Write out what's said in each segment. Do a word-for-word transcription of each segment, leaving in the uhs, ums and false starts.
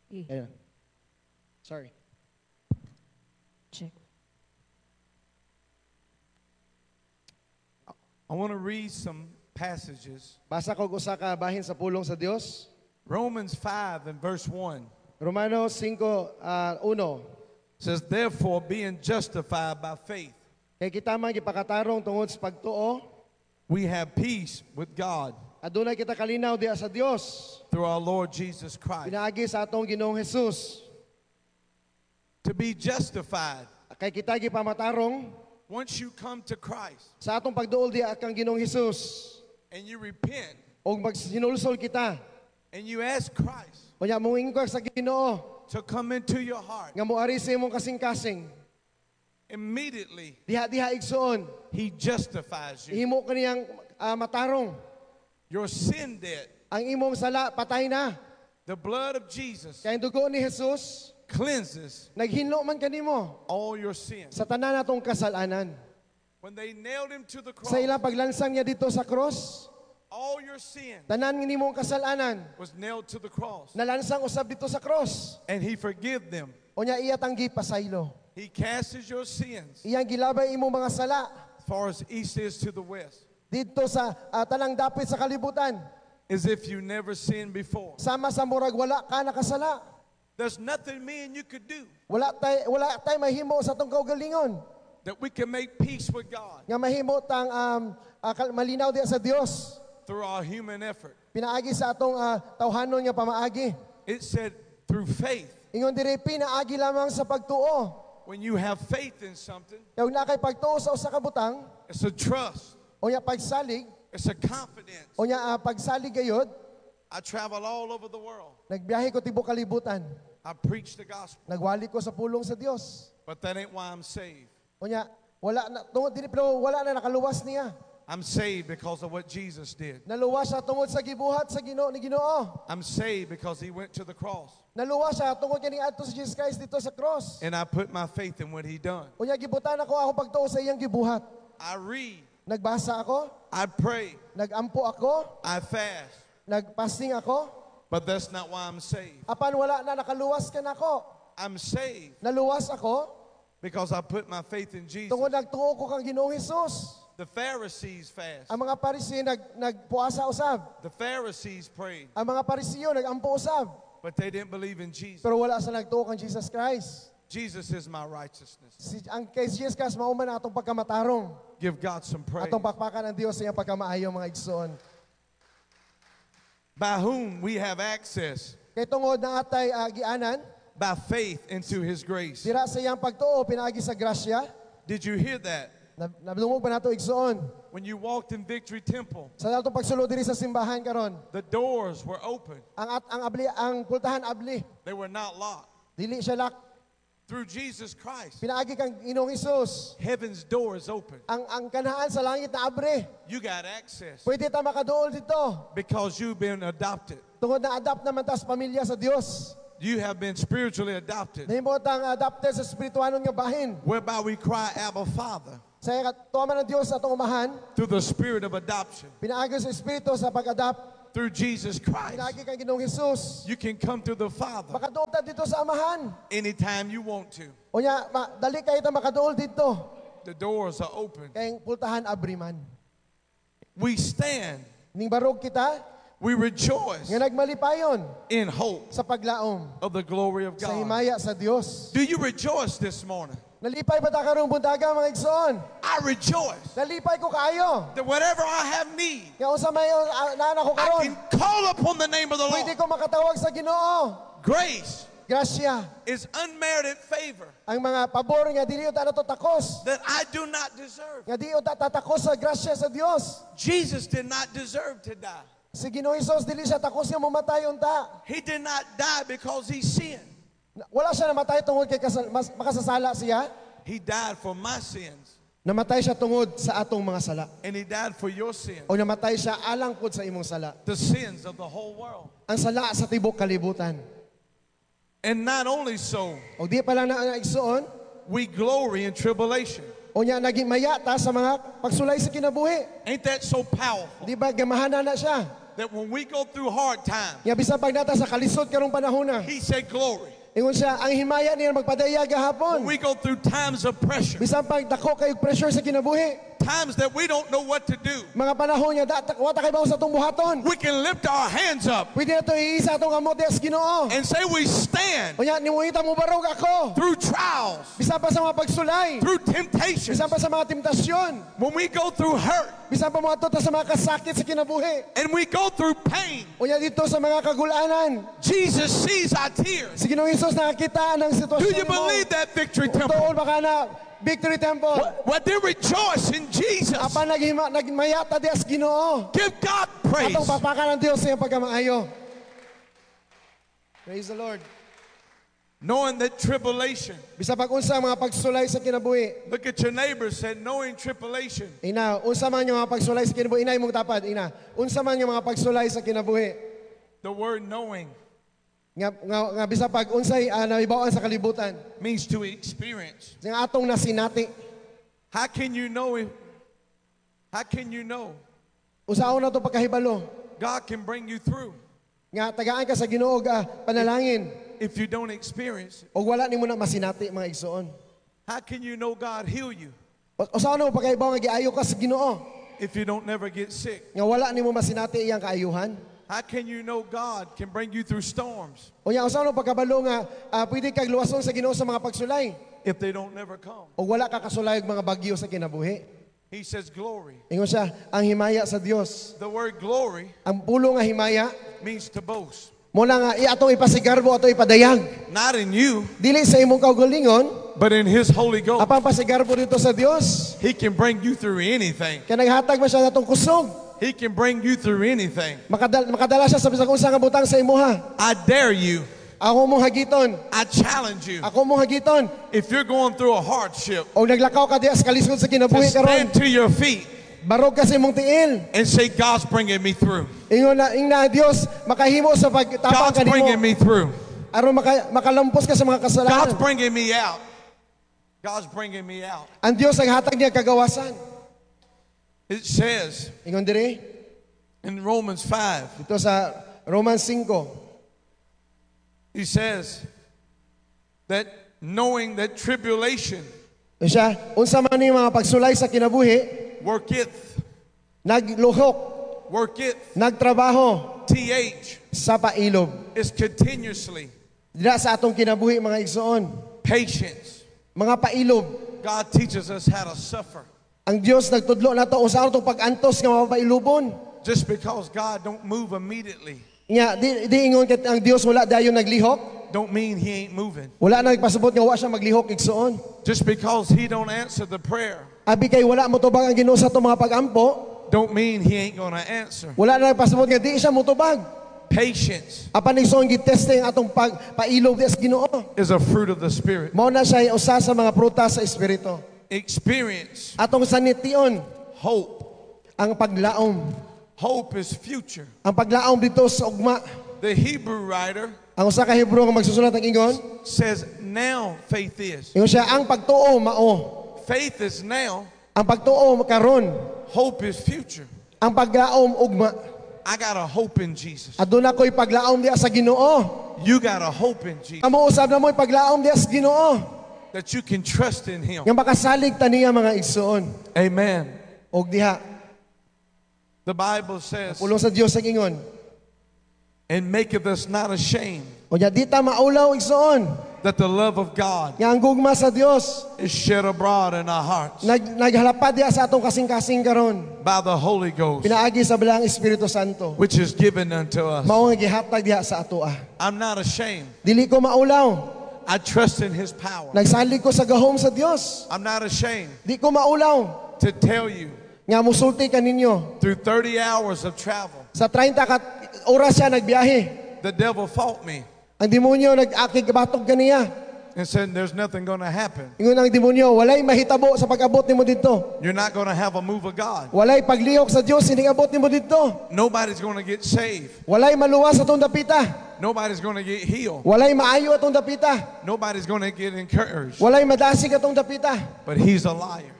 Eh. Ayan. Sorry. Check. I want to read some passages. Basa ko usa ka bahin sa pulong sa Dios. Romans five and verse one Romanos five, uh, one. says, therefore, being justified by faith, Kay kita man gipakatarong tungod sa pagtuo, we have peace with God adunay kita kalinaw diha sa Dios. through our Lord Jesus Christ. Pinaagi sa atong Ginoong Hesus. To be justified, Kay kita gipamatarong once you come to Christ sa atong pagduol diha kang Ginoong Hesus. and you repent Og magsinulsol kita. and you ask Christ Unya muingkog sa Ginoo to come into your heart, nga moari sa imong kasing-kasing. immediately Diha-diha igsuon, He justifies you. ihimo kaniyang uh, matarong. Your sin debt, Ang imong sala patay na. the blood of Jesus Kay ang dugo ni Jesus cleanses naghinlo man kanimo all your sins. sa tanan natong kasalanan. When they nailed Him to the cross, Sa ilang paglansang niya dito sa cross, all your sin tanan nimong kasalanan was nailed to the cross. nalansang usab dito sa cross. And He forgave them. Unya iya tanggi pasaylo. He casts your sins Iyang gilabay imong mga sala as far as east is to the west, dito sa uh, tanang dapit sa kalibutan. as if you never sinned before. Sama sa murag wala ka nakasala. There's nothing me and you could do Wala tay wala tay mahimo sa tong kaugalingon that we can make peace with God nga mahimo tang um, uh, kal- malinaw diha sa Dios. through our human effort. Pinaagi sa atong uh, tawhanon nga pamaagi. It said through faith. Ingon diri pinaagi lamang sa pagtuo. When you have faith in something, Kaya na kay pagtuo sa usa ka butang, it's a trust, o nya pagsalig, it's a confidence. o nya uh, pagsalig gayud, I travel all over the world. nagbiyahe ko tibuok kalibutan. I preach the gospel, Nagwali ko sa pulong sa Dios. but that ain't why I'm saved. O nya wala na tungod dili pero wala na nakaluwas niya. I'm saved because of what Jesus did. Naluwas siya tungod sa gibuhat sa Ginoo ni Ginoo. I'm saved because He went to the cross. Naluwas siya tungod kini adto sa Jesus Christ dito sa cross. And I put my faith in what He done. O nya gibutan ako ako pagtuo sa iyang gibuhat. I read, Nagbasa ako, I pray, nagampo ako, I fast, nagpasting ako, but that's not why I'm saved. apan wala na nakaluwas ka nako. I'm saved Naluwas ako because I put my faith in Jesus. tungod nagtuo ko kang Ginoong Hesus. The Pharisees fast. Ang mga Pariseo nag nagpuasa usab. The Pharisees prayed, Ang mga Pariseo nagampo usab. but they didn't believe in Jesus. Pero wala sa nagtuo kang Jesus Christ. Jesus is my righteousness. Si, ang kay Jesus Christ mao man atong pagkamatarong. Give God some praise. Atong pakpakan ng Dios sa iyang pagkamaayo mga igsoon. By whom we have access Kay tungod na atay uh, gianan, by faith into His grace. dira sa iyang pagtuo pinaagi sa grasya. Did you hear that? Na- Nabdungog pa nato igsoon. When you walked in Victory Temple, Sa atong pagsulod diri sa simbahan karon, the doors were open. ang at, ang abli ang pultahan abli. They were not locked. Dili siya lock. Through Jesus Christ, Pinaagi kang Ginoong Hesus. heaven's door is open. Ang ang kanaan sa langit na abre. You got access Pwede ta makaduol dito. because you've been adopted. Tungod na adapt naman ta sa pamilya sa Dios. You have been spiritually adopted, Nahimot ang adapted sa spirituanon nga bahin. whereby we cry, Abba, Father, Sa tuwa ng Dios atong umahan, through the spirit of adoption. pinaagi sa espiritu sa pag-adapt. Through Jesus Christ, Pinaagi kang Ginoong Hesus. you can come to the Father Makaduol ta dito sa amahan. anytime you want to. O nya, ma, dali kayo ta makaduol dito. The doors are open. Kayong pultahan abriman. We stand, Ning barog kita, we rejoice nga nagmalipayon in hope sa paglaom of the glory of sa God. himaya sa Dios. Do you rejoice this morning? Nalipay ba ta karong buntaga mga igsoon? I rejoice Nalipay ko kaayo. that whatever I have need, Nga unsa may uh, nana ko I karon, can call upon the name of the pwede Lord. ko makatawag sa Ginoo. Grace Grasya. is unmerited favor Ang mga pabor nga dili ta nato takos. that I do not deserve. Nga di ta tatakos sa grasya sa Dios. Jesus did not deserve to die. Si Ginoong Hesus dili siya takos nga mamatay unta. He did not die because he sinned. Wala siya namatay tungod kay kasal, mas, makasasala siya. He died for my sins, Namatay siya tungod sa atong mga sala. and he died for your sins, O namatay siya alang pud sa imong sala. the sins of the whole world. Ang sala sa tibok kalibutan. And not only so, O di pa lang na igsuon, we glory in tribulation. o nya naging mayata sa mga pagsulay sa kinabuhi. Ain't that so powerful? Di ba gamahana na siya? that when we go through hard times, Nga bisan pag nata sa kalisod karong panahon na. he said glory. Ingon siya, ang himaya niya magpadaya gahapon. When we go through times of pressure, Bisan pag dako kay pressure sa kinabuhi. times that we don't know what to do, Mga panahon niya, data, wata kay bawo sa itong buhaton. we can lift our hands up Pwede na ito iisa itong amot des Ginoo. and say we stand O niya, nimuhita mo barog ako. through trials, Bisan pa sa mga pagsulay. through temptations, Bisan pa sa mga temptasyon. when we go through hurt, Bisan pa mga tota sa mga kasakit sa kinabuhi. and we go through pain. O niya dito sa mga kagulanan. Jesus sees our tears. Si Ginoong Hesus nakakita ng Do sitwasyon you mo. believe that, Victory Temple? Tuon baka na Victory Temple. What they rejoice in Jesus. Apa naghima nagmayata dias Ginoo. Give God praise. Atong papakan ng Dios sa iyang pagkamaayo. Praise the Lord. Knowing that tribulation. Bisa pag unsa ang mga pagsulay sa kinabuhi. Look at your neighbor, said knowing tribulation. Ina, unsa man yung mga pagsulay sa kinabuhi? Ina imong tapad, ina. Unsa man yung mga pagsulay sa kinabuhi? The word knowing Nga nga, nga bisa pag unsay uh, nahibawan sa kalibutan. means to experience. Nga atong nasinati. How can you know if, how can you know? Usaon na to pagkahibalo. God can bring you through Nga tagaan ka sa Ginoo og ah, panalangin. if you don't experience it. Og wala nimo na masinati mga igsoon. How can you know God heal you Usaon na mo pagkahibaw nga giayo ka sa Ginoo. if you don't never get sick? Nga wala nimo masinati iyang kaayuhan. How can you know God can bring you through storms O nga usaon na pagkabalo nga ah, pwede kag luwason sa Ginoo sa mga pagsulay. if they don't never come? O wala ka kasulay og mga bagyo sa kinabuhi. He says glory. Ingon siya, ang himaya sa Dios. The word glory Ang pulo nga himaya means to boast. mo na nga i-atong ipasigarbo ato ipadayag. Not in you, Dili sa imong kaugalingon, but in His Holy Ghost. apang pasigarbo dito sa Dios. He can bring you through anything. Kaya naghatag ba siya natong kusog? He can bring you through anything. Makadala, makadala siya sa bisag unsa nga butang sa imuha. I dare you. Ako mong hagiton. I challenge you. Ako mong hagiton. If you're going through a hardship, O naglakaw ka diya sa kalisod sa to kinabuhi karon. stand to your feet Barog ka sa imong tiil. and say, God's bringing me through. Ingon na ingna Dios makahimo sa pagtapang God's bringing kanimo. me through. Aron maka, makalampos ka sa mga God's kasalanan. bringing me out. God's bringing me out. Ang Dios ang hatag niya kagawasan. It says Ingon diri in Romans five, dito sa Romans five. he says that knowing that tribulation O siya, unsa man ni mga pagsulay sa kinabuhi, worketh, nagluhok, worketh, nagtrabaho T H, sa pailob. is continuously Dira sa atong kinabuhi mga igsoon, patience. mga pailob. God teaches us how to suffer. Ang Dios nagtudlo nato usa atong pag-antos nga mapailubon. Just because God don't move immediately Nga di, di ingon ket ang Dios wala dayon naglihok. don't mean He ain't moving. Wala na nagpasabot nga wa siya maglihok igsoon. Just because He don't answer the prayer Abi kay wala mo tubag ang Ginoo sa atong mga pagampo, don't mean He ain't gonna answer. wala na nagpasabot nga di siya motubag. Patience Apan igsoon giteste ang atong pag pailob sa Ginoo. is a fruit of the Spirit. Mao na siya usa sa mga prutas sa espiritu. Experience, Atong sanition hope. ang paglaom. Hope is future. Ang paglaom dito sa ugma. The Hebrew writer Ang usa ka Hebrew nga magsusulat ang ingon, says now faith is. ingon siya ang pagtuo mao. Faith is now, Ang pagtuo karon, hope is future. ang paglaom ugma. I got a hope in Jesus. Aduna ko'y paglaom diya sa Ginoo. You got a hope in Jesus Amo usab na mo'y paglaom diya sa Ginoo. that you can trust in Him. Nga makasalig ta niya mga igsoon. Amen. Og diha, The Bible says, pulong sa Dios ang ingon. and maketh us not ashamed O diya di ta maulaw igsoon. that the love of God Nga ang gugma sa Dios is shed abroad in our hearts nag naghalapad diya sa atong kasing-kasing karon. by the Holy Ghost, Pinaagi sa bilang Espiritu Santo. which is given unto us. Mao nga gihatag diha sa atoa. I'm not ashamed. Dili ko maulaw. I trust in His power. Nagsalig ko sa gahom sa Dios. I'm not ashamed Di ko maulaw to tell you nga musulti ka ninyo. through thirty hours of travel, Sa thirty ka oras siya nagbiyahe. the devil fought me Ang demonyo nag-akig batog kaniya. and said, there's nothing going to happen. Ingon ang demonyo, walay mahitabo sa pag-abot nimo didto. You're not going to have a move of God. Walay paglihok sa Dios hindi abot nimo didto. Nobody's going to get saved. Walay maluwas atong dapita. Nobody's going to get healed. Walay maayo atong dapita. Nobody's going to get encouraged. Walay madasig atong dapita. But he's a liar.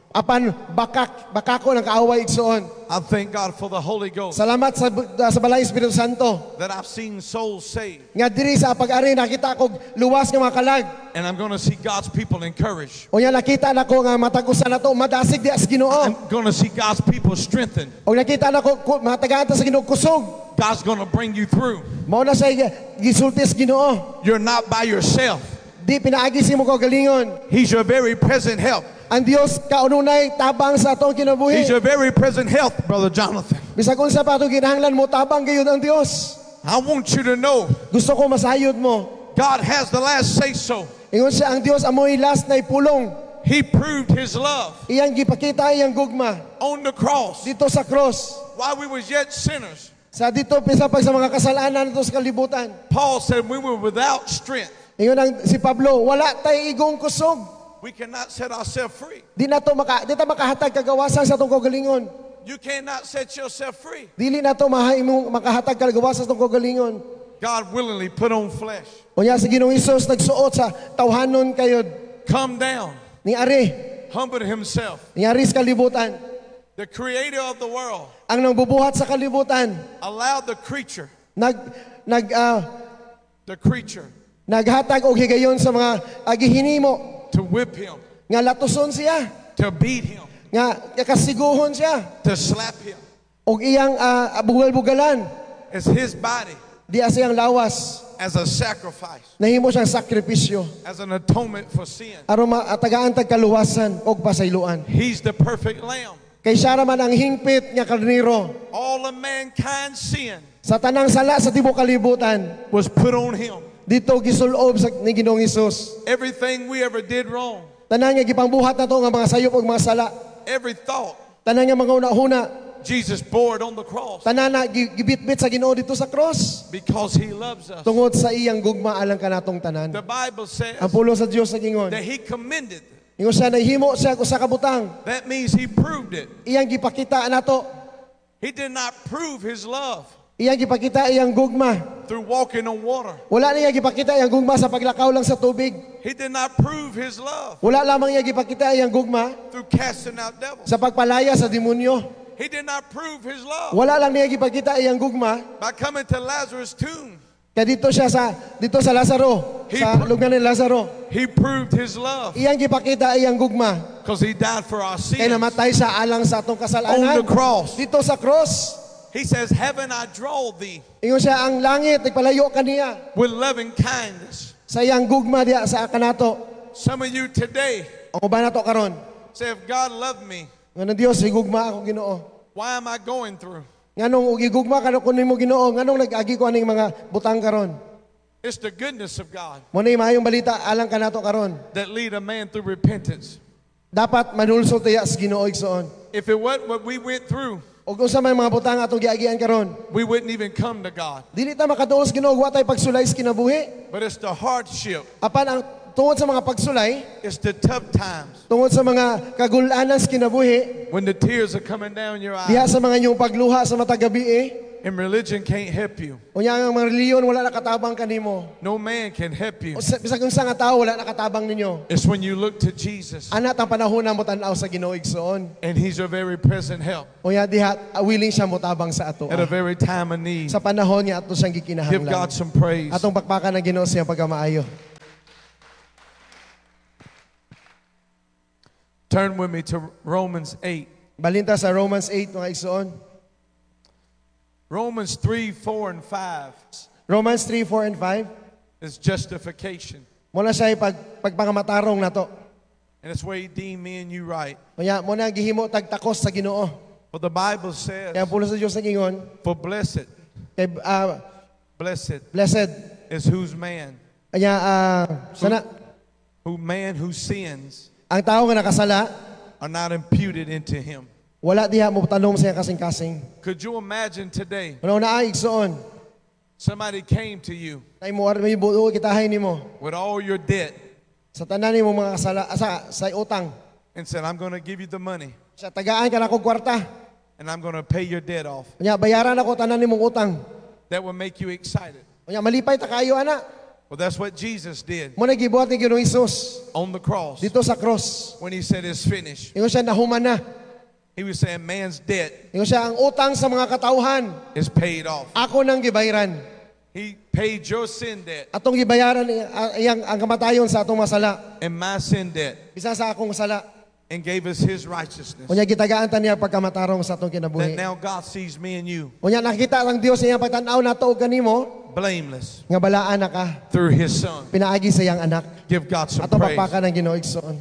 Apan bakak bakako ng kaaway igsoon. I thank God for the Holy Ghost Salamat sa sa balay Espiritu Santo. that I've seen souls saved. Nga diri sa pag-ari nakita ko luwas nga mga kalag. And I'm going to see God's people encouraged. O nga nakita nako nga matag-usa nato madasig di as Ginoo. I'm going to see God's people strengthened. O nakita nako ku- mga tagaanta sa Ginoo kusog. God's going to bring you through. Mao na siya gisulti sa Ginoo. You're not by yourself. Di pinaagi si mo ko galingon. He's your very present help. Ang Dios kaununay tabang sa atong kinabuhi. He's your very present help, Brother Jonathan. Bisag unsa pa atong ginahanglan mo tabang gayud ang Dios. I want you to know Gusto ko masayod mo. God has the last say so. Ingon siya ang Dios amoy last na ipulong. He proved his love Iyang gipakita iyang gugma on the cross dito sa cross. while we was yet sinners. Sa dito pisa pag sa mga kasalanan dito sa kalibutan. Paul said we were without strength. Ingon ang si Pablo, wala tay igong kusog. We cannot set ourselves free. Di na to maka di ta makahatag kagawasan sa atong kagalingon. You cannot set yourself free. Dili na to mahimong makahatag kagawasan sa atong kagalingon. God willingly put on flesh. Unya sa Ginoong Hesus nagsuot sa tawhanon kayod Come down. ni ari, Humbled himself. ni ari sa kalibutan. The creator of the world Ang nangbubuhat sa kalibutan allowed the creature, nag nag ah, the creature, naghatag og higayon sa mga uh, gihinimo to whip him, nga latuson siya, to beat him, nga kasiguhon siya to slap him. og iyang uh, bugal-bugalan It's his body di siyang lawas. as a sacrifice, Nahimo siyang sakripisyo as an atonement for sin. aron matagaan tag kaluwasan og pasayloan. He's the perfect lamb. Kay siya raman ang hingpit nga karnero All of mankind's sin sa tanang sala sa tibuok kalibutan. was put on him. Dito gisulob sa ni Ginoong Hesus. Everything we ever did wrong, Tanan nga gipangbuhat nato nga mga sayop ug mga sala. every thought, Tanan nga mga una-una, Jesus bore it on the cross tanan na gi- gibitbit sa Ginoo dito sa cross. because he loves us. Tungod sa iyang gugma alang kanatong tanan. The Bible says Ang pulo sa Dios sa gingon. that he commended. Ingon siya nahimo siya usa ka butang. That means he proved it. Iyang gipakita nato. He did not prove his love Iyang gipakita iyang gugma. through walking on water. Wala niya gipakita iyang gugma sa paglakaw lang sa tubig. He did not prove his love Wala lamang niya gipakita iyang gugma through casting out devils. sa pagpalaya sa demonyo. He did not prove his love Wala lang niya gipakita iyang gugma by coming to Lazarus' tomb. kaya dito siya sa dito sa Lazaro, sa lugar ni Lazaro. He proved his love Iyang gipakita iyang gugma because he died for our kay sins. namatay sa alang sa atong On kasalanan. the cross. Dito sa cross. He says, "Heaven I draw thee Ingon siya ang langit nagpalayo kaniya with loving kindness." sa iyang gugma diya sa kanato. Some of you today Ang uban nato karon. say, "If God loved me, Nga Dios higugma ako Ginoo. why am I going through?" Nganong gigugma kano kuno mo Ginoo? Nganong nag-agi ko aning mga butang karon? It's the goodness of God Mo na mayong balita alang kanato karon. that lead a man through repentance. Dapat manulso tiya sa Ginoo igsoon. If it wasn't what we went through, Og unsa may mga butang atong giagian karon? we wouldn't even come to God. Dili ta makaduol sa Ginoo wa tay pagsulay sa kinabuhi. But it's the hardship, Apan ang tungod sa mga pagsulay, it's the tough times tungod sa mga kagul-anan sa kinabuhi, when the tears are coming down your diha eyes sa mga inyong pagluha sa matag gabi eh. and religion can't help you. Unya ang mga reliyon wala nakatabang kanimo. No man can help you. O sa- bisag unsa nga tawo wala nakatabang ninyo. It's when you look to Jesus Ana tang panahon na mo tan-aw sa Ginoo igsoon. and he's your very present help Unya diha ah, willing siya motabang sa ato. at a very time of need. Sa panahon niya ato siyang Give gikinahanglan. God some praise. Atong pakpakan ng Ginoo siyang pagkamaayo. Turn with me to Romans eight. Balinta sa Romans eight mga igsoon. Romans three, four, and five Romans three, four, and five. is justification. Muna siya pag pagpangamatarong nato. And it's where he deemed me and you right. Unya mo na gihimo tagtakos sa Ginoo. For the Bible says, Kaya ang pulo sa Dios nagingon, for blessed, kay ah, blessed blessed. is whose man, Kaya ah, sana who man who sins ang tao nga nakasala are not imputed into him. wala diha mo tanom siya kasing-kasing. Could you imagine today, Unaw na ay igsoon. somebody came to you Tay mo may buo kitahay nimo with all your debt sa tanan nimo mga kasala ah, sa sa utang. and said, I'm going to give you the money Sa tagaan ka na kog kwarta. and I'm going to pay your debt off. Unya bayaran ako tanan nimong utang. That will make you excited. Unya malipay ta kayo ana. Well, that's what Jesus did Mo na gibuhat ni Ginoong Hesus on the cross. dito sa cross. When he said it's finished, Ingon siya nahuman na. he was saying man's debt Ingon siya ang utang sa mga katauhan is paid off. ako nang gibayaran. He paid your sin debt Atong gibayaran uh, iyang ang kamatayon sa atong masala. and my sin debt Bisa sa akong sala. and gave us his righteousness. Unya gitagaan ta niya pagkamatarong sa atong That kinabuhi. now God sees me and you Unya nakita lang Dios sa iyang pagtan-aw nato og kanimo blameless nga balaan na ka. through his son. Pinaagi sa iyang anak. Give God some Ato praise. papakan ng Ginoo igsoon.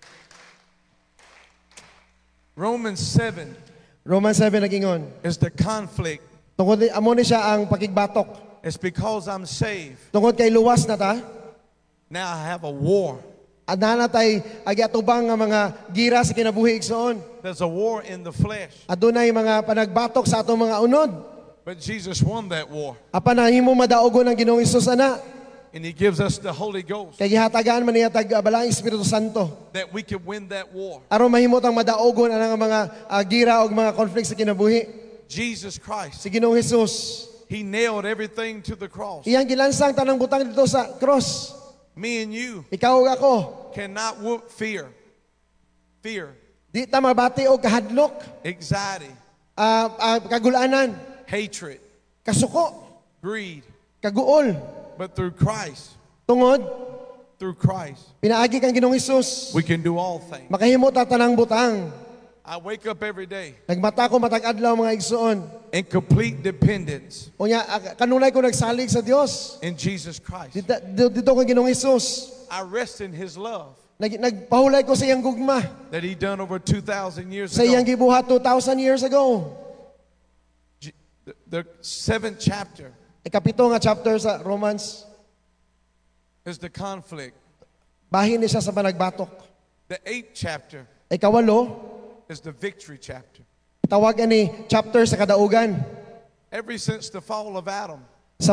Romans seven Romans seven nagingon. is the conflict. Tungod ni- amo ni siya ang pakigbatok. It's because I'm saved. Tungod kay luwas na ta, Now I have a war. adna na tay agi atubang nga mga gira sa kinabuhi igsoon. There's a war in the flesh. Adunay mga panagbatok sa atong mga unod. But Jesus won that war. Apan na himo madaogon ang Ginoong Hesus ana. And he gives us the Holy Ghost Kay gihatagaan man niya tag uh, balaang Espiritu Santo. that we can win that war. Aron mahimot ang madaogon ang mga uh, gira o mga conflict sa kinabuhi. Jesus Christ, Si Ginoong Hesus. he nailed everything to the cross. Iyang gilansang tanang butang dito sa cross. Me and you Ikaw ug ako. cannot whoop fear. Fear, Di ta mabati og kahadlok, anxiety, uh, uh, kagulanan, hatred, kasuko, greed. kaguol. But through Christ, Tungod, through Christ, pinaagi kang Ginoong Hesus. we can do all things. Makahimo ta tanang butang. I wake up every day Nagmata ko matag adlaw mga igsoon. in complete dependence Unya ah, kanunay ko nagsalig sa Dios. in Jesus Christ. Dito, dito ko Ginoong Hesus. I rest in his love Nag, nagpahulay ko sa iyang gugma. that he done over two thousand years Sa iyang ago. gibuhat two thousand years ago. J- The, the seventh chapter Ikapito nga chapter sa Romans. is the conflict. Bahin ni siya sa panagbatok. The eighth chapter Ikawalo, is the victory chapter. tawagan ni chapter sa kadaugan. Ever since the fall of Adam, Sa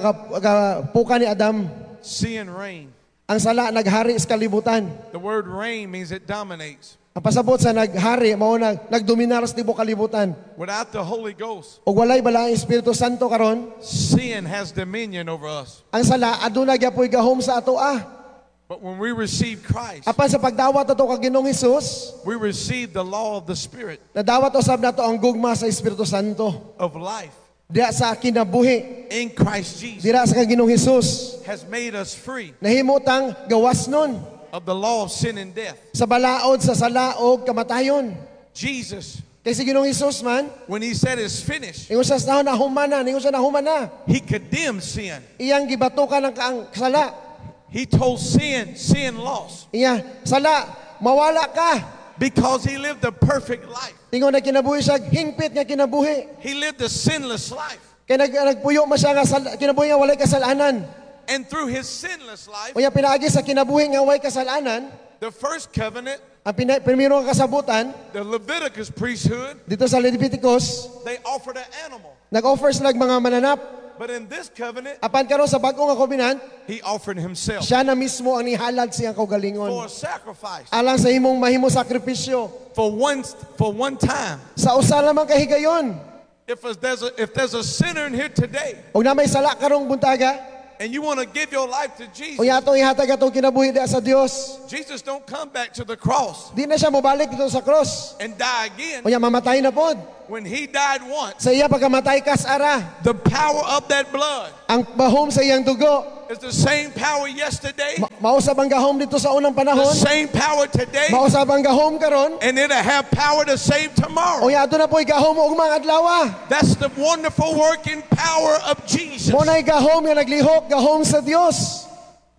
pagpuka ni Adam, sin reigned. ang sala naghari sa kalibutan. The word reign means it dominates. Ang pasabot sa naghari, mao na nagdominar sa tibuok kalibutan. Without the Holy Ghost, Ug walay balaang Espiritu Santo karon, sin has dominion over us. ang sala aduna gyapoy gahom sa ato ah. But when we receive Christ, Apan sa pagdawat ato kag Ginoong Hesus, we receive the law of the Spirit nadawat usab nato ang gugma sa Espiritu Santo. of life Diya sa kinabuhi, in Christ Jesus dira sa kag Ginoong Hesus, has made us free nahimutang gawas nun of the law of sin and death. sa balaod sa sala og kamatayon. Jesus, Kay si Ginoong Hesus man, when he said it's finished, ingon sa nahon na human na, ingon sa nahuman na. he condemned sin. Iyang gibatukan ang kaang sala. He told sin, sin lost, Iya, sala, mawala ka. because he lived a perfect life. Tingon na kinabuhi siya, hingpit nga kinabuhi. He lived a sinless life. Kay nag, nagpuyo man siya nga sal, kinabuhi nga walay kasalanan. And through his sinless life, Unya pinaagi sa kinabuhi nga walay kasalanan, the first covenant, ang pina, primero nga kasabutan, the Leviticus priesthood, dito sa Leviticus, they offered an animal. nag-offer sila mga mananap. But in this covenant, Apan karon sa bagong nga covenant, he offered himself siya na mismo ang nihalad siyang for kaugalingon. a sacrifice. Alang sa imong mahimo sakripisyo. For one, for one time. Sa usa lamang kahigayon. If there's a, if there's a sinner in here today Ug na may sala karong buntaga, and you want to give your life to Jesus, unya atong ihatag atong kinabuhi diha sa Dios. Jesus don't come back to the cross Di na siya mobalik dito sa cross. and die again. Unya mamatay na pod. When he died once, Sa iya pagkamatay kas ara, the power of that blood ang bahom sa iyang dugo, is the same power yesterday, ma- mausab ang gahom dito sa unang the panahon, same power today, mausab ang gahom karon. and it'll have power to save tomorrow. Unya ato na po'y gahom ug mga adlaw. That's the wonderful working power of Jesus. Mo nay gahom nga naglihok, gahom sa Dios.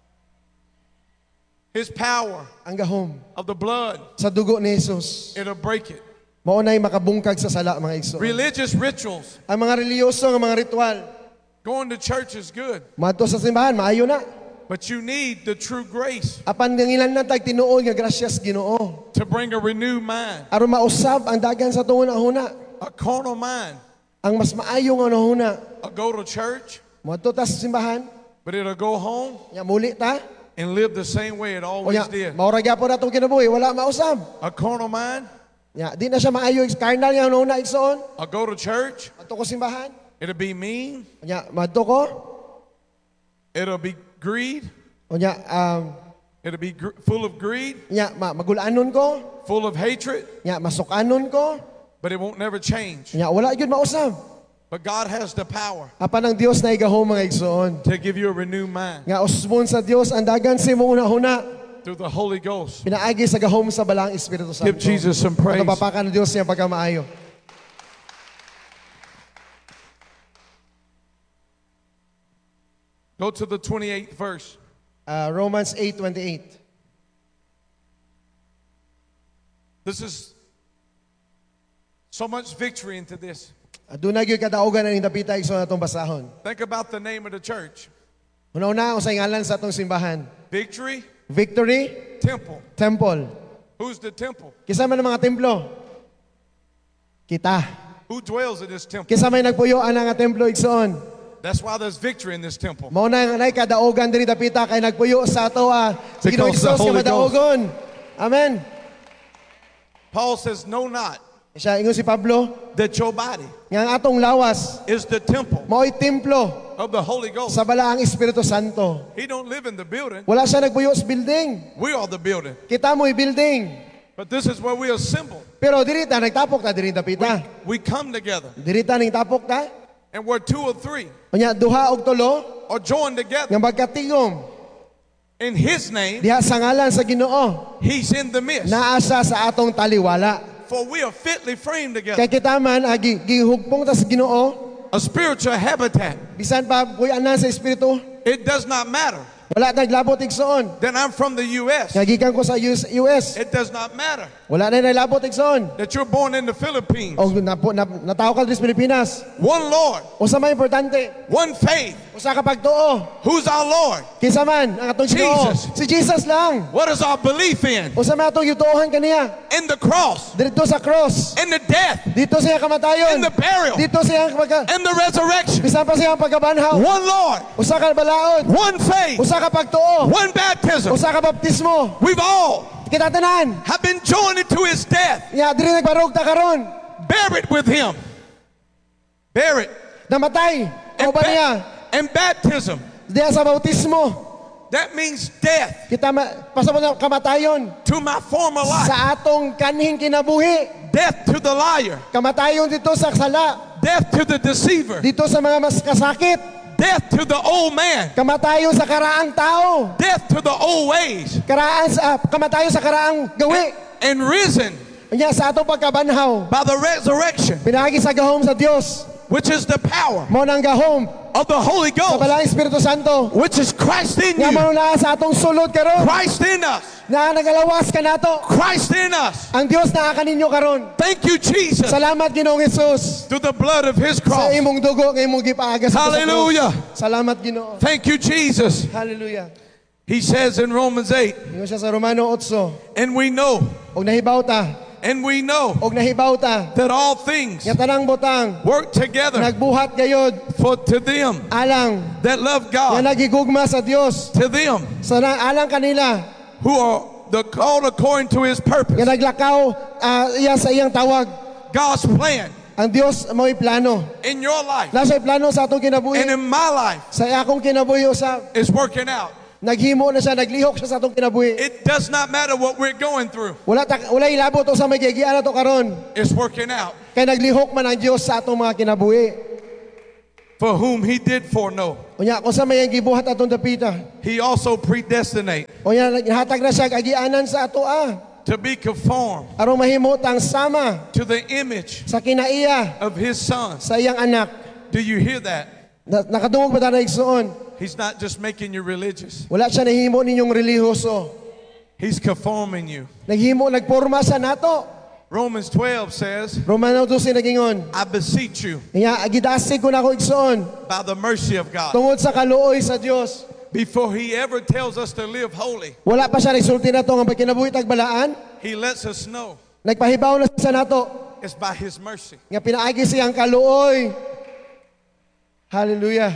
His power Ang gahom of the blood, sa dugo ni Jesus. it'll break it. Mao nay makabungkag sa sala mga igsoon. Religious rituals, Ang mga reliyoso nga mga ritual, going to church is good, madto sa simbahan maayo na. but you need the true grace Apan ng ilan na tag tinuod nga grasyas Ginoo. to bring a renewed mind. Aron mausab ang dagan sa tuon na huna. A carnal mind Ang mas maayo nga huna. will go to church, Madto ta sa simbahan, but it'll go home nya muli ta. and live the same way it always Unya, did. maura gyapon atong kinabuhi, wala mausab. A carnal mind Nya di na siya maayo carnal nga huna igsoon. will go to church, Madto ko simbahan. it'll be mean, Nya madto ko, It'll be greed. Unya, um, It'll be gr- full of greed, nya, ma magulanon ko. full of hatred, Nya, masukanon ko. but it won't never change. Nya, wala yun mausab. But God has the power Apan ang Dios na igahom mga igsoon. to give you a renewed mind Nga usbon sa Dios ang dagan si mo una-una. through the Holy Ghost. Pinaagi sa gahom sa balang Espiritu Santo. Give Jesus some praise. Napapakan ng Dios niya pagkamaayo. Go to the twenty-eighth verse. Uh, Romans eight twenty-eight. This is so much victory into this. Doon na gyud kadaugan ang dapita igsoon atong basahon. Think about the name of the church. Una-una ang sa ngalan sa atong simbahan. Victory Victory Temple. Temple. Who's the temple? Kisa man ang mga templo? Kita. Who dwells in this temple? Kisa may nagpuyo ang nga templo igsoon. That's why there's victory in this temple. Mao na nga nay kadaugan diri dapita kay nagpuyo sa ato ah. Sa Ginoong Because the Hesus nga Holy madaugon. Amen. Paul says, know not Siya ingon si Pablo that your body nga ang atong lawas is the temple mao'y templo of the Holy Ghost. sa balaang Espiritu Santo. He don't live in the building. Wala siya nagpuyo sa building. We are the building. Kita mo'y building. But this is where we assemble. Pero diri ta nagtapok ta diri dapita. We come together. Diri ta ning tapok ta. And where two or three Unya duha og tulo are joined together nga magkatigom in His name, diha sa ngalan sa Ginoo. He's in the midst. Naa siya sa atong taliwala. For we are fitly framed together. Kay kita man agi gihugpong ta sa Ginoo A spiritual habitat. bisan pa kuy ana sa espiritu It does not matter wala naglabot igsoon. that I'm from the U S. Nga gikan ko sa U S It does not matter wala na naglabot igsoon. that you're born in the Philippines. O napo na, natawo ka diri sa Pilipinas. One Lord, Usa may importante, one faith. usa ka pagtuo. Who's our Lord? Kinsa man ang atong Ginoo? Jesus. Si Jesus lang. What is our belief in? Usa may atong yutuohan kaniya. In the cross, Dito sa cross. in the death, Dito siya kamatayon. in the burial, Dito siya pagka in the resurrection. bisan pa siya pagkabanhaw. One Lord, Usa ka balaod. one faith, Usa ka pagtuo. one baptism. Usa ka baptismo. We've all Kita tanan. have been joined into His death, Nya diri nagbarog ta karon. buried with Him. Buried. Namatay. And, O ba niya? ba- and baptism. Diya sa bautismo. That means death Kita ma- pasabot na kamatayon to my former life. sa atong kanhing kinabuhi. Death to the liar. Kamatayon dito sa sala. Death to the deceiver. Dito sa mga mas kasakit. Death to the old man. Kamatayon sa karaang tao. Death to the old ways. Karaan sa kamatayon sa karaang gawi. And risen Nya sa atong pagkabanhaw. by the resurrection, Pinagi sa gahom sa Dios. which is the power Mo nang gahom of the Holy sa Ghost, balang Espiritu Santo. which is Christ in Nga you. mo na sa atong sulod karon. Christ in us. Na nagalawas ka nato. Christ in us. Ang Dios na kaninyo karon. Thank you, Jesus, Salamat Ginoong Hesus through the blood of His sa cross. imong dugo nga imong gipaaga sa Hallelujah. cross. Salamat Ginoo. Thank you, Jesus. Hallelujah. He says in Romans eight, Ingon siya sa Romano eight. and we know, Og nahibaw ta, and we know og nahibaw ta that all things nga tanang butang work together nagbuhat gayod for to them alang that love nga God, nagigugma sa Dios. to them Sa na- alang kanila who are the called according to His nga purpose. naglakaw ah, iya sa iyang tawag. God's plan Ang Dios mo'y plano. in your life Nasa'y plano sa atong kinabuhi. and in my life Sa akong kinabuhi sa is working out. naghimo na siya, naglihok siya sa atong kinabuhi. It does not matter what we're going through. Wala ta, wala ilabot o sa may gigian na to karon. It's working out. Kay naglihok man ang Dios sa atong mga kinabuhi. For whom He did foreknow, Unya kung sa may gibuhat atong dapita. He also predestinate Unya hatag na siya agianan sa ato ah. to be conformed Aron mahimutang sama to the image sa kinaiya of His Son. sa iyang anak. Do you hear that? Na, nakadungog ba ta na igsuon? He's not just making you religious. Wala siya nahimo ninyong relihiyoso. He's conforming you. Naghimo, nagporma sa nato. Romans twelve says, Romano twelve nagingon. I beseech you Nga, agidasig ko na ako igsuon. by the mercy of God. Tungod sa kaluoy sa Dios. Before He ever tells us to live holy, Wala pa siya resulti na to nga pagkinabuhi tagbalaan. He lets us know Nagpahibaw na sa nato. it's by His mercy. Nga pinaagi siyang kaluoy. Hallelujah.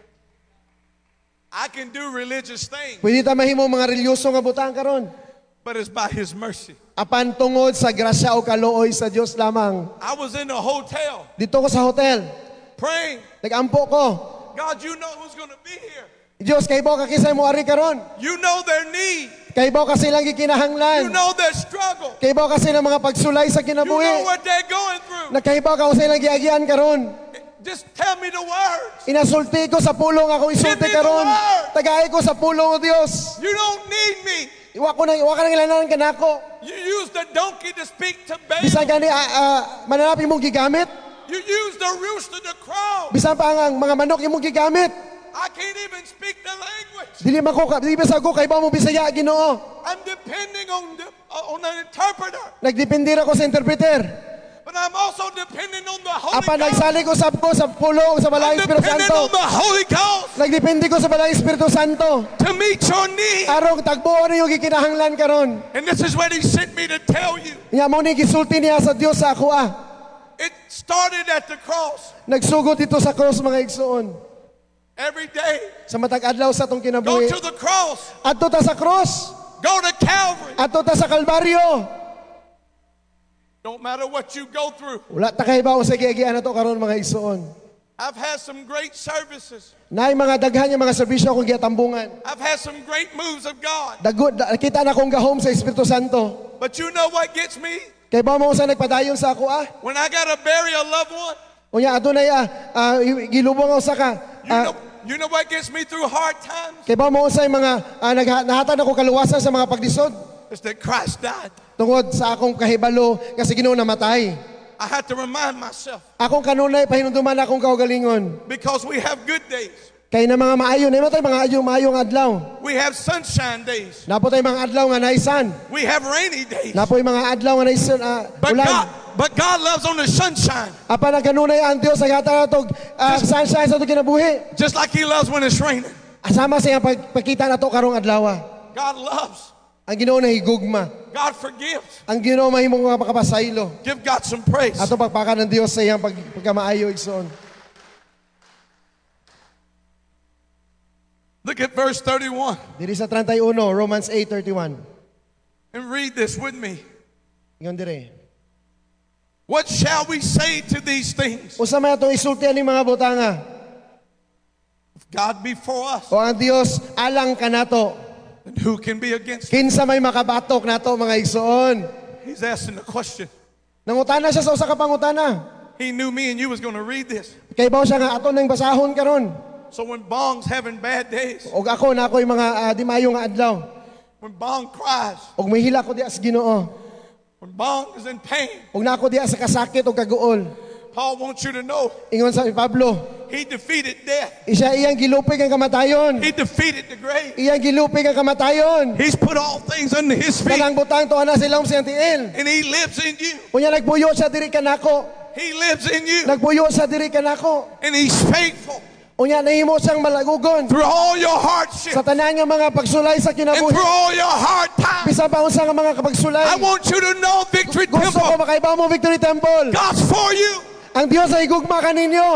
I can do religious things, Pwede ta mahimo mga religyoso nga butang karon. but it's by His mercy. Apan tungod sa grasya o kaluoy sa Dios lamang. I was in a hotel Dito ko sa hotel. praying, Nagampo ko. God, you know who's going to be here. Dios kay bao ka kisay mo ari karon. You know their need. Kay bao kasi lang You gikinahanglan. know their struggle. Kay bao kasi ng mga pagsulay sa You know kinabuhi. what they're going through. Nakahibaw ka usay lang giagian karon. Just tell me the words. Inasulti ko sa pulong ako isulti Give me the karon. word. Tagay ko sa pulong o Dios. You don't need me. Iwa ko na iwa ka nang ilanan kanako. You use the donkey to speak to Bisan Balaam. gani uh, uh, mananapi mong gigamit. You use the rooster to crow. Bisan pa ang mga manok imong gigamit. I can't even speak the language. Dili man ko dili ba sa ko kay ba mo Bisaya Ginoo. I'm depending on the, uh, on an interpreter. Nagdepende ra ko sa interpreter. But I'm also depending on the Holy Apa Ghost. nagsalig usab ko sa pulong sa I'm Balang Espiritu depending Santo. on the Holy Ghost Nagdepende ko sa Balang Espiritu Santo. to meet your need. Arong tagbuo na yung gikinahanglan karon. And this is what he sent me to tell you. Nya mo ni gisulti niya sa Dios sa ako ah. It started at the cross. Nagsugod dito sa cross mga igsoon. Every day, Sa matag adlaw sa atong go kinabuhi. to the cross. Adto ta sa cross. Go to Calvary. Adto ta sa Kalbaryo. Don't matter what you go through. Wala ta kay bawo sa giagian nato karon mga igsoon. I've had some great services. Naay mga daghan nga mga serbisyo akong giatambungan. I've had some great moves of God. Dagod da, kita na kong gahom sa Espiritu Santo. But you know what gets me? Kay ba mo sa nagpadayon sa ako ah. When I got to bury a loved one, Unya adunay ah, ah gilubong ako sa ka. you ah, know, you know what gets me through hard times? Kay ba mo sa mga ah, nagha- nahatag ako kaluwasan sa mga pagdisod It's that Christ died. tungod sa akong kahibalo kasi Ginoo namatay. I had to remind myself Akong kanunay pahinumduman akong kaugalingon. because we have good days. Kay na mga maayo, na tayo mga ayo maayong adlaw. We have sunshine days. Napo tayo mga adlaw nga naisan. We have rainy days. Napo mga adlaw nga naisan uh, But ulan. God, but God loves on the sunshine, Apa na kanunay ang Dios sa hatag atog uh, sunshine sa atong kinabuhi. just like He loves when it's raining. Asama sa iyang pagpakita nato karong adlaw. God loves. Ang Ginoo na higugma. God forgives. Ang Ginoo mahimong mga pakapasaylo. Give God some praise. Ato pagpaka ng Dios sa iyang pag, pagkamaayo igsoon. Look at verse thirty-one Diri sa thirty-one, Romans eight thirty-one. and read this with me. Ingon dire. What shall we say to these things? Usa man atong isultian ni mga butanga. If God be for us, O ang Dios alang kanato. then who can be against us? Kinsa may makabatok nato mga igsoon. He's asking the question. Nangutana siya sa usa ka pangutana. He knew me and you was going to read this. Kay bawo siya nga ato nang basahon karon. So when Bong's having bad days, Og ako na ako'y mga uh, di maayo nga adlaw. when Bong cries, Og mahila ko diya sa Ginoo. when Bong is in pain, Og na ako diya sa kasakit og kaguol. Paul wants you to know Ingon sa Pablo, he defeated death. isa iyang gilupig ang kamatayon. He defeated the grave. Iyang gilupig ang kamatayon. He's put all things under his feet. Kanang butang to ana sila sa iyang tiil. And he lives in you. Unya nagbuyo siya diri kanako. He lives in you. Nagbuyo siya diri kanako. And he's faithful Unya nahimo siyang malagugon through all your hardship sa tanan nga mga pagsulay sa and kinabuhi. through all your hard times. Bisan pa unsa nga mga kapagsulay. I want you to know, Victory Gusto ko Temple, makaibaw mo Victory Temple. God's for you. Ang Dios ay gugma kaninyo.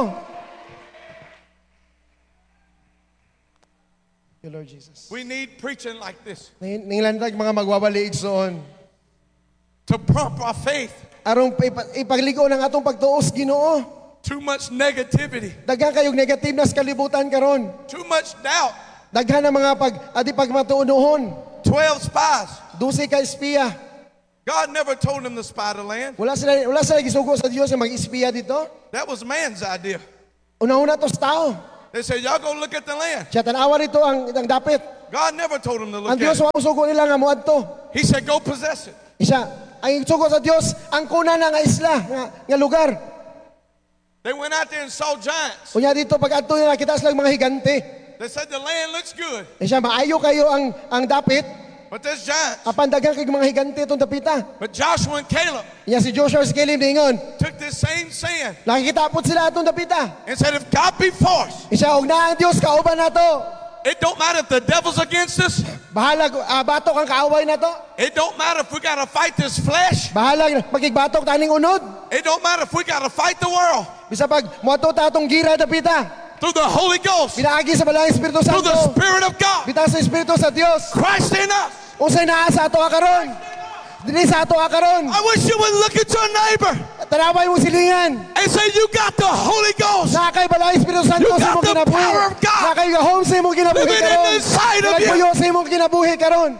You Lord Jesus. We need preaching like this Ninlandag mga magwawali igsoon. to prompt our faith. Arong ipa- ipagligo ng atong pagtuos Ginoo. Too much negativity, Daghan kayong negative na sa kalibutan karon. too much doubt. Daghan ang mga pag adi pagmatuunohon. twelve spies. Dusi ka espiya. God never told them to spy the land. Wala sila wala sila gisugo sa Dios na mag-espiya dito. That was man's idea. Una-una to sa tao. They said, y'all go look at the land. Siya tanawa rito ang ang dapit. God never told them to look Ang Dios at it. wa usugo nila nga moadto. He said, go possess it. Isa, ang sugo sa Dios ang kuna na nga isla nga, nga lugar. They went out there and saw giants. Unya dito pag adto nila kita sila mga higante. They said, the land looks good, Isa maayo kayo ang ang dapit. but there's giants. Apan daghan kay mga higante itong dapita. But Joshua and Caleb Iya si Joshua si Caleb ningon. took this same sand Nakikita po sila atong dapita. and said, if God be for us, Isa og na ang Dios kauban nato. it don't matter if the devil's against us. Bahala uh, batok ang kaaway nato. It don't matter if we got to fight this flesh. Bahala magigbatok taning unod. It don't matter if we got to fight the world Bisa pag moadto ta atong gira dapita. through the Holy Ghost, Pinaagi sa balang Espiritu through Santo. the Spirit of God, Bitaw sa Espiritu sa Dios. Christ in us. Unsay naa sa ato karon? Dili sa ato karon. I wish you would look at your neighbor Tanaway mo silingan. And say, you got the Holy Ghost. Na kay balay Espiritu Santo You sa got imong the kinabuhi. power of God. Na kay gahom sa imong kinabuhi Living in karon. the inside of you. Nagpuyo sa imong kinabuhi karon.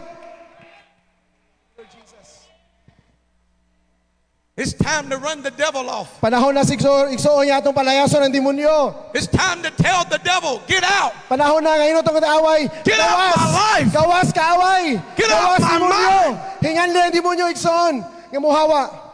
It's time to run the devil off. Panahon na sigso igsuon niya atong palayason ng demonyo. It's time to tell the devil, get out. Panahon na ngayon itong away. Get out of my life. Gawas ka away. Get out Gawas of my demonyo. mind. Hingan ang demonyo igsoon nga muhawa.